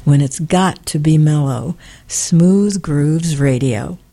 when it's got to be mellow. Smooth Grooves Radio.